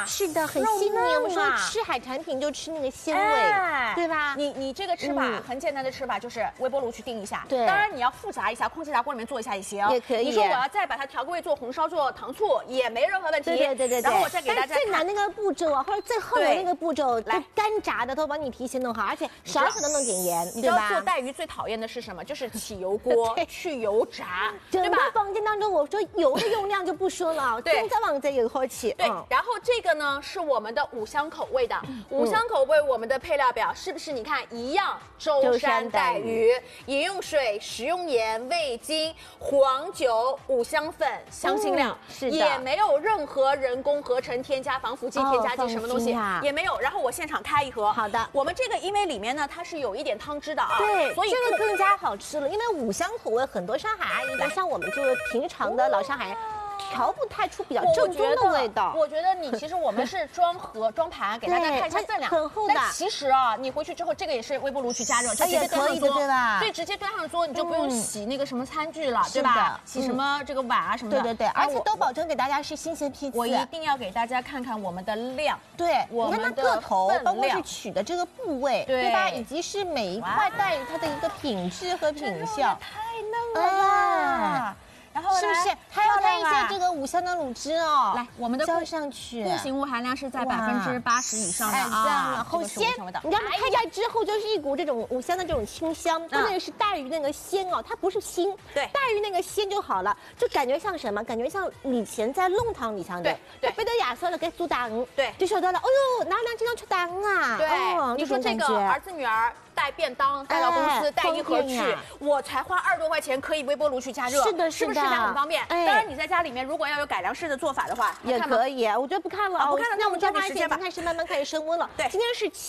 是的，很细腻。我们说吃海产品就吃那个鲜味，对吧？ 你这个吃法很简单的吃法，就是微波炉去叮一下。 对， 当然你要复杂一下，空气炸锅里面做一下也行， 也可以。 你说我要再把它调个味，做红烧、做糖醋也没任何问题。 对。 然后我再给大家最难那个步骤啊，或者最后的那个步骤，就干炸的都帮你提前弄好，而且少的弄点盐， 对吧？做带鱼最讨厌的是什么？就是起油锅去油炸，对吧？ 房间当中，我说油的用量就不说了，再往这有火起。 对，然后这个呢是我们的五香口味的，五香口味我们的配料表是不是？你看一样，舟山带鱼，饮用水、食用盐、味精、黄酒、五香粉、香辛料， 是的， 也没有任何人工合成添加、防腐剂、添加剂什么东西也没有。然后我现场开一盒， 好的。 我们这个因为里面呢它是有一点汤汁的啊， 对， 所以这个更加好吃了。因为五香口味很多上海阿姨都像我们就是平常的老上海人。调不太出比较正宗的味道。 我觉得你其实我们是装盒装盘，给大家看一下分量， 很厚的。 但其实啊，你回去之后这个也是微波炉去加热，直接端上桌， 对吧？ 所以直接端上桌你就不用洗那个什么餐具了，对吧？洗什么这个碗啊什么的。 对，而且都保证给大家是新鲜批次。 我一定要给大家看看我们的量， 对， 我们的个头，包括是取的这个部位，对吧？以及是每一块带鱼它的一个品质和品相， 太嫩了吧！然后是不是还要看一下这个五香的卤汁哦？ 来，我们的浇上去， 固形物含量是在80%以上的啊。 然后鲜，你看开盖之后就是一股这种五香的这种清香，关键是带鱼那个鲜哦，它不是腥， 对， 带鱼那个鲜就好了，就感觉像什么？感觉像以前在弄堂里向的，对，贝德亚说了给做大鱼， 对， 就晓得了。哎呦，哪两经常吃大鱼啊？ 对，你说这个儿子女儿。带便当带到公司，带一盒去，我才花20多块钱可以微波炉去加热， 是的， 是不是很方便？当然你在家里面如果要有改良式的做法的话， 也可以。我觉得不看了， 不看了，那我们抓紧时间吧。 开始慢慢开始升温了。 对， 今天是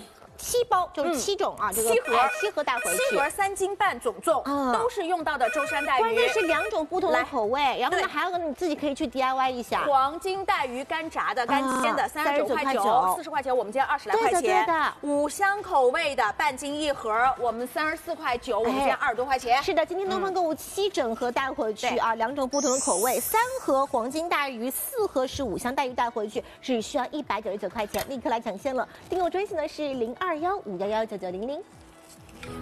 7包，就是7种啊，这个7盒带回去 ，7盒3斤半总重，都是用到的舟山带鱼。 关键是2种不同的口味，然后呢还有个你自己可以去 DIY 一下。 黄金带鱼干炸的、干煎的，39块9，40块钱，我们今天20来块钱。 对的。 五香口味的半斤1盒，我们34块9，我们今天20多块钱。 是的，今天东方购物7整盒带回去啊，2种不同的口味，3盒黄金带鱼，4盒是五香带鱼带回去，只需要199块钱，立刻来抢先了。订购专线呢是0215119900。